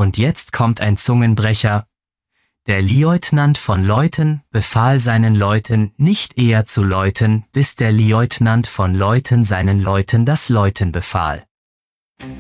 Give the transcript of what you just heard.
Und jetzt kommt ein Zungenbrecher. Der Lieutenant von Leuten befahl seinen Leuten, nicht eher zu läuten, bis der Lieutenant von Leuten seinen Leuten das Läuten befahl.